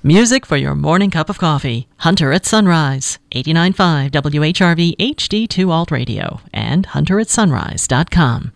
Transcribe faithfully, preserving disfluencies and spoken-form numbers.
Music for your morning cup of coffee. Hunter at Sunrise. eighty-nine point five W H R V H D two Alt Radio and hunter at sunrise dot com.